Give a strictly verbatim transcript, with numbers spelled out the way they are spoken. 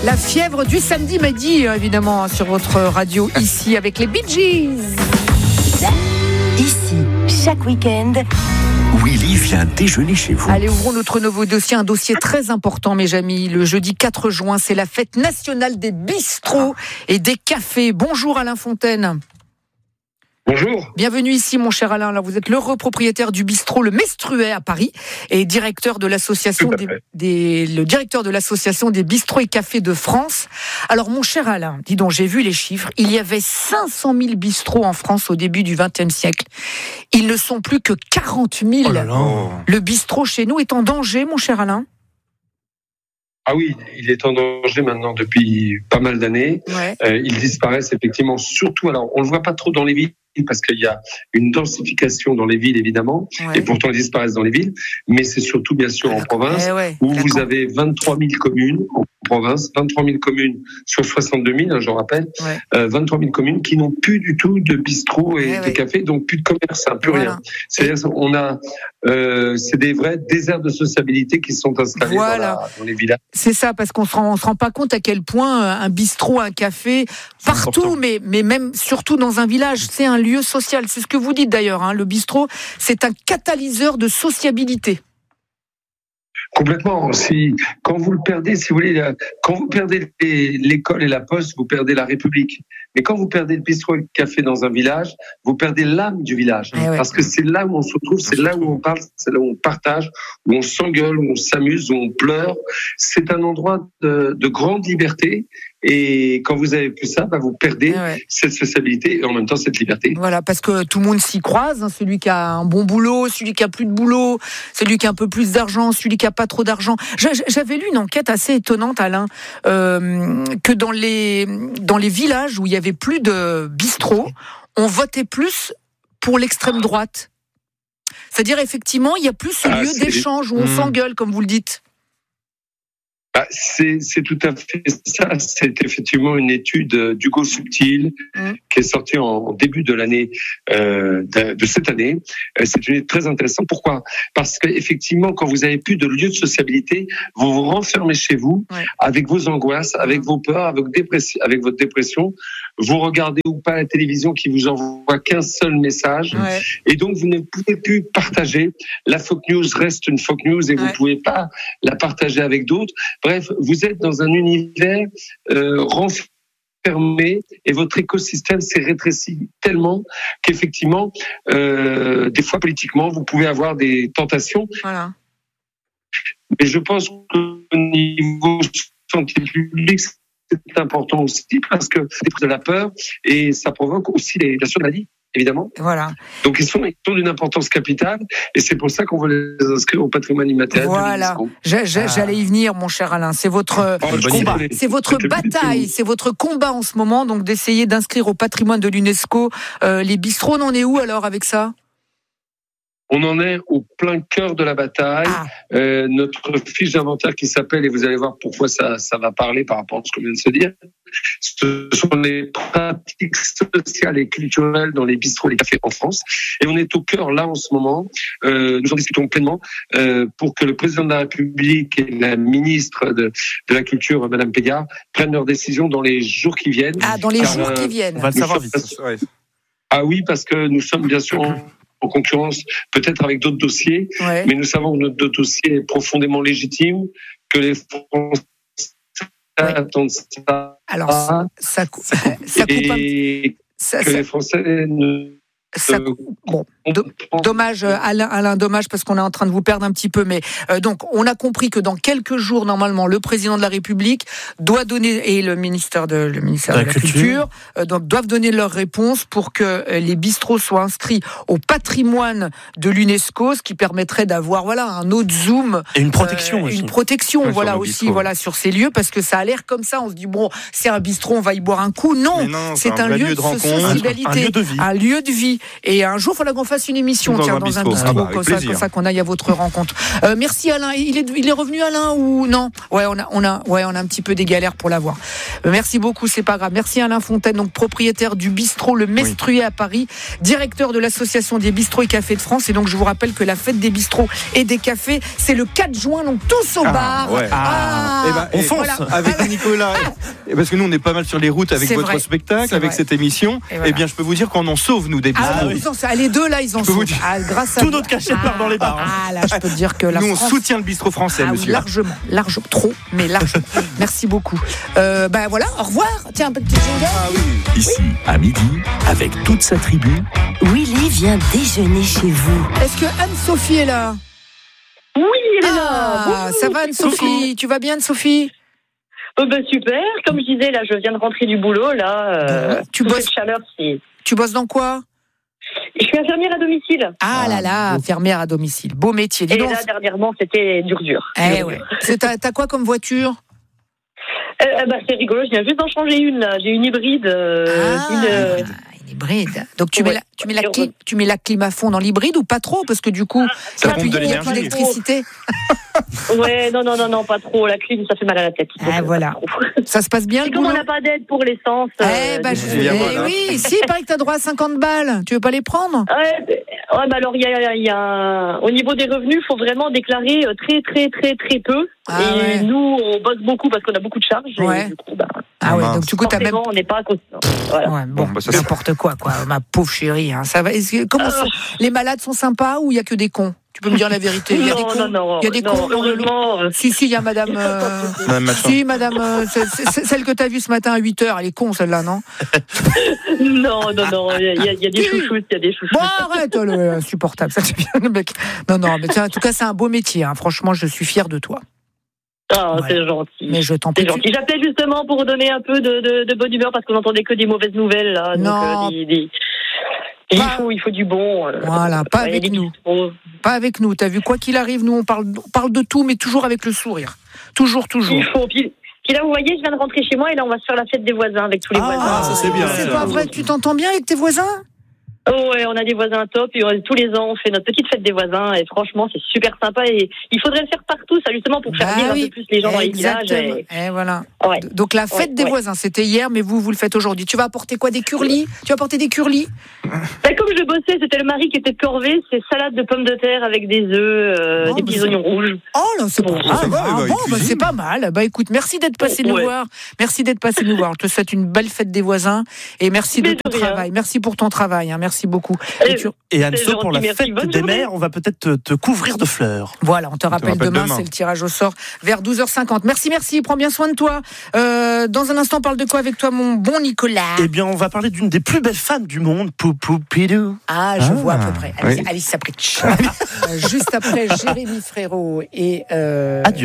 La fièvre du samedi midi, évidemment, sur votre radio, ici, avec les Bee Gees. Ici, chaque week-end, Willy vient déjeuner chez vous. Allez, ouvrons notre nouveau dossier, un dossier très important, mes amis. Le jeudi quatre juin, c'est la fête nationale des bistrots et des cafés. Bonjour Alain Fontaine. Bonjour. Bienvenue ici, mon cher Alain. Là, vous êtes l'heureux propriétaire du bistrot Le Mestruet à Paris et directeur de l'association des, des, le directeur de l'association des bistrots et cafés de France. Alors, mon cher Alain, dis donc, j'ai vu les chiffres. Il y avait cinq cent mille bistrots en France au début du vingtième siècle. Ils ne sont plus que quarante mille. Oh là là. Le bistrot chez nous est en danger, mon cher Alain? Ah oui, il est en danger maintenant depuis pas mal d'années. Ouais. Euh, ils disparaissent effectivement, surtout, alors on ne le voit pas trop dans les villes, parce qu'il y a une densification dans les villes, évidemment, ouais. Et pourtant ils disparaissent dans les villes, mais c'est surtout, bien sûr, en province, ouais, ouais. où vous avez vingt-trois mille communes en province, vingt-trois mille communes sur soixante-deux mille, hein, je rappelle, ouais. euh, vingt-trois mille communes qui n'ont plus du tout de bistrot et ouais, de ouais. café, donc plus de commerce, hein, plus voilà. rien. C'est-à-dire on a, euh, c'est des vrais déserts de sociabilité qui sont installés voilà. dans, la, dans les villages. C'est ça, parce qu'on se rend, on se rend pas compte à quel point un bistrot, un café, partout, mais, mais même surtout dans un village, c'est un lieu social. C'est ce que vous dites d'ailleurs, hein. Le bistrot, c'est un catalyseur de sociabilité. Complètement. Si, quand vous le perdez, si vous voulez, quand vous perdez l'école et la poste, vous perdez la République. Mais quand vous perdez le bistrot et le café dans un village, vous perdez l'âme du village. Eh ouais. Parce que c'est là où on se retrouve, c'est là où on parle, c'est là où on partage, où on s'engueule, où on s'amuse, où on pleure. C'est un endroit de, de grande liberté. Et quand vous avez plus ça, bah vous perdez ouais. cette sociabilité et en même temps cette liberté. Voilà, parce que tout le monde s'y croise, hein, celui qui a un bon boulot, celui qui a plus de boulot, celui qui a un peu plus d'argent, celui qui a pas trop d'argent. J'avais lu une enquête assez étonnante, Alain, euh, que dans les dans les villages où il y avait plus de bistrots, on votait plus pour l'extrême droite. C'est-à-dire effectivement, il y a plus ce ah, lieu c'est... d'échange où on mmh. s'engueule, comme vous le dites. Ah, c'est, c'est tout à fait ça. C'est effectivement une étude d'Hugo Subtil mmh. qui est sortie en début de l'année euh, de, de cette année. C'est une étude très intéressante. Pourquoi ? Parce qu'effectivement, quand vous avez plus de lieu de sociabilité, vous vous renfermez chez vous ouais. avec vos angoisses, avec mmh. vos peurs, avec, dépression, avec votre dépression. Vous regardez ou pas la télévision qui vous envoie qu'un seul message, ouais. et donc vous ne pouvez plus partager. La fake news reste une fake news et ouais. vous ne pouvez pas la partager avec d'autres. Bref, vous êtes dans un univers euh, renfermé et votre écosystème s'est rétréci tellement qu'effectivement, euh, des fois politiquement, vous pouvez avoir des tentations. Voilà. Mais je pense qu'au niveau santé publique, c'est important aussi parce que c'est de la peur et ça provoque aussi les, bien sûr, la maladie. Évidemment. Voilà. Donc ils sont, ils sont d'une importance capitale et c'est pour ça qu'on veut les inscrire au patrimoine immatériel. Voilà. J'a, j'a, j'allais y venir, mon cher Alain. C'est votre oh, combat, c'est votre bataille, c'est votre combat en ce moment, donc d'essayer d'inscrire au patrimoine de l'UNESCO euh, les bistrots. On en est où alors avec ça ? On en est au plein cœur de la bataille. Ah. Euh, notre fiche d'inventaire qui s'appelle, et vous allez voir pourquoi ça, ça va parler par rapport à ce que vient de se dire, ce sont les pratiques sociales et culturelles dans les bistrots et les cafés en France. Et on est au cœur, là, en ce moment. Euh, nous en discutons pleinement euh, pour que le président de la République et la ministre de, de la Culture, Madame Pégard, prennent leurs décisions dans les jours qui viennent. Ah, dans les Car, jours qui viennent. On va le savoir vite. Ouais. Ah oui, parce que nous sommes bien sûr en concurrence, peut-être avec d'autres dossiers, ouais. mais nous savons que notre dossier est profondément légitime, que les Français ouais. attendent ça. Alors, ça, ça, ça, ça coupe un et ça, que ça... les Français ne... Ça, bon, do, dommage Alain, Alain, dommage parce qu'on est en train de vous perdre un petit peu, mais euh, donc on a compris que dans quelques jours normalement le président de la République doit donner et le ministère de le ministère de la, de la Culture, culture euh, donc doivent donner leur réponse pour que euh, les bistrots soient inscrits au patrimoine de l'UNESCO, ce qui permettrait d'avoir voilà un autre zoom et une protection, euh, aussi. une protection ouais, voilà aussi bistrot. Voilà sur ces lieux parce que ça a l'air comme ça, on se dit bon c'est un bistrot, on va y boire un coup, non, non c'est, c'est un, un lieu de, de rencontre, sociabilité, un, un lieu de vie, un lieu de vie. Et un jour, il faudra qu'on fasse fasse une émission dans tiens, un dans bistrot. un bistrot, Ah bah, comme, avec ça, comme ça qu'on aille à votre rencontre. Euh, merci Alain. Il est, il est revenu Alain ou non? Ouais, on a, on a, ouais, on a un petit peu des galères pour l'avoir. Euh, merci beaucoup, c'est pas grave. Merci Alain Fontaine, donc propriétaire du bistrot Le Mestruier oui. à Paris, directeur de l'association des bistrots et cafés de France. Et donc je vous rappelle que la fête des bistrots et des cafés, c'est le quatre juin, donc tous au ah, bar. Ouais. Ah. Ah. Et ben, on fonce voilà. avec Nicolas. Et parce que nous, on est pas mal sur les routes avec c'est votre vrai. spectacle, c'est avec vrai. cette émission. Et, voilà. Eh bien, je peux vous dire qu'on en sauve nous des bistrots. Ah, oui. en, les deux là, ils en sauvent. Ah, grâce à tout notre cachet part dans les bars. Ah là, je peux te dire que la nous, France... on soutient le bistrot français, ah, monsieur. Largement, largement, trop, mais largement. Merci beaucoup. Euh, ben voilà, au revoir. Tiens, un petit jingle. Ah oui. Ici, oui. à midi, avec toute sa tribu, Willy vient déjeuner chez vous. Est-ce que Anne-Sophie est là? Oui, elle est ah, là. Ça va Anne-Sophie? Tu vas bien Anne-Sophie? Oh ben super. Comme je disais, là, je viens de rentrer du boulot. Là, euh, tu bosses. Chaleur, c'est... Tu bosses dans quoi? Je suis infirmière à domicile. Ah, ah là là, infirmière à domicile. Beau métier. Dis et donc. là, dernièrement, c'était dur, dur. Eh dur, ouais. dur. C'est, t'as, t'as quoi comme voiture? euh, bah, C'est rigolo, je viens juste d'en changer une. Là. J'ai une hybride. Euh, ah, une, euh... une hybride. Donc tu, ouais. mets la, tu, mets la clim, tu mets la clim à fond dans l'hybride ou pas trop? Parce que du coup, ah, ça pompe de l'énergie. Plus d'électricité. Ouais, non, non, non, non, pas trop. La clim, ça fait mal à la tête. Ah, donc, voilà. Ça se passe bien. Et comme on n'a pas d'aide pour l'essence. Eh euh, bah, je... eh voilà. Oui, si, il paraît que tu as droit à cinquante balles. Tu veux pas les prendre? Ouais, ouais bah alors, il y a, y a, au niveau des revenus, il faut vraiment déclarer très, très, très, très peu. Ah, et ouais. nous, on bosse beaucoup parce qu'on a beaucoup de charges. Ouais. Et du coup, bah, ah ouais, donc du coup, t'as même. On n'est pas à cause. Voilà. Ouais, bon, bah, ça, n'importe quoi, quoi. Ma pauvre chérie. Hein. Ça va. Que, comment euh... les malades sont sympas ou il y a que des cons? Tu peux me dire la vérité? Il y a non, des cons. Non, non, il y a des non, cons. Heureusement. Euh... Si, si, il y a Madame. Euh... Madame si, Madame. Euh, c'est, c'est, celle que t'as vue ce matin à huit heures. Elle est con, celle-là, non? Non, non, non. Il y a, il y a des chouchoutes, il y a des chouchoutes. Bon, arrête, oh, le insupportable. Ça devient le mec. Non, non, mais tiens, en tout cas, c'est un beau métier. Hein. Franchement, je suis fière de toi. Ah, voilà. C'est gentil. Mais je t'en prie. C'est gentil. J'appelais justement pour donner un peu de, de, de bonne humeur parce qu'on n'entendait que des mauvaises nouvelles là. Non. Donc, euh, des, des... Il faut, il faut du bon. Euh, voilà, pas avec nous. Pas avec nous. T'as vu, quoi qu'il arrive, nous on parle, on parle de tout, mais toujours avec le sourire. Toujours, toujours. Il faut. Puis, puis là, vous voyez, je viens de rentrer chez moi et là, on va se faire la fête des voisins avec tous les ah, voisins. Ah, ça c'est bien. C'est ça. pas vrai, tu t'entends bien avec tes voisins? Oh ouais, on a des voisins top et tous les ans on fait notre petite fête des voisins et franchement c'est super sympa et il faudrait le faire partout ça justement pour faire bah vivre oui. un peu plus les gens Exactement. dans les villages. Et, et voilà. Ouais. Donc la fête ouais, des ouais. voisins c'était hier mais vous vous le faites aujourd'hui. Tu vas apporter quoi? Des curlis? Tu vas apporter des curlis? Bah, comme je bossais, c'était le mari qui était de corvée, c'est salade de pommes de terre avec des œufs, euh, bon, des petits oignons rouges. Oh là c'est bon. Ah, va, ah, bon bah, c'est pas mal. Bah écoute, merci d'être passé oh, nous ouais. voir. Merci d'être passé nous voir. Je te souhaite une belle fête des voisins et merci mais de ton de travail. Merci pour ton travail. Hein. Merci beaucoup. Et, et Anne-So, pour la fête des mères, on va peut-être te, te couvrir de fleurs. Voilà, on te rappelle, on te rappelle demain, demain, c'est le tirage au sort vers douze heures cinquante. Merci, merci, prends bien soin de toi. Euh, dans un instant, on parle de quoi avec toi, mon bon Nicolas? Eh bien, on va parler d'une des plus belles femmes du monde, Poupou Pidou. Ah, je ah, vois à peu près. Alice, oui. Alice Sapritch. Juste après Jérémy Frérot et... Euh... Adieu.